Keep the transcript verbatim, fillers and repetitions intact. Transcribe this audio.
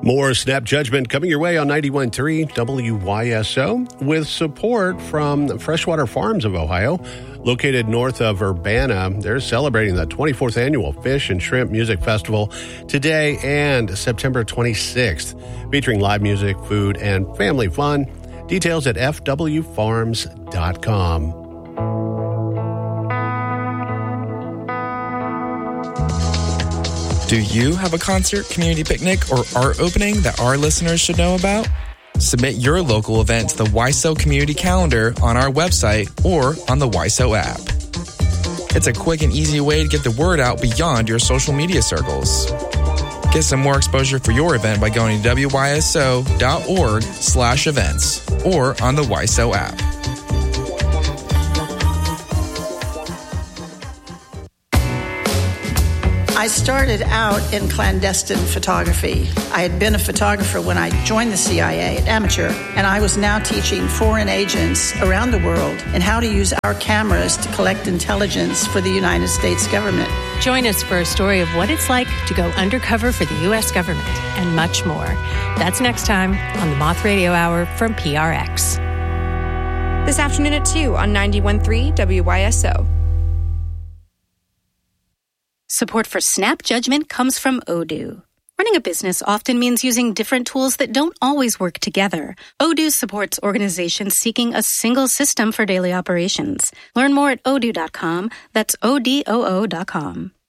More Snap Judgment coming your way on ninety-one point three W Y S O with support from Freshwater Farms of Ohio. Located north of Urbana, they're celebrating the twenty-fourth Annual Fish and Shrimp Music Festival today and September twenty-sixth, featuring live music, food, and family fun. Details at f w farms dot com. Do you have a concert, community picnic, or art opening that our listeners should know about? Submit your local event to the W I S O Community Calendar on our website or on the W I S O app. It's a quick and easy way to get the word out beyond your social media circles. Get some more exposure for your event by going to w y s o dot org slash events or on the W I S O app. I started out in clandestine photography. I had been a photographer when I joined the C I A, amateur, and I was now teaching foreign agents around the world in how to use our cameras to collect intelligence for the United States government. Join us for a story of what it's like to go undercover for the U S government and much more. That's next time on the Moth Radio Hour from P R X. This afternoon at two on ninety-one point three W Y S O. Support for Snap Judgment comes from Odoo. Running a business often means using different tools that don't always work together. Odoo supports organizations seeking a single system for daily operations. Learn more at odoo dot com. That's O D O O dot com.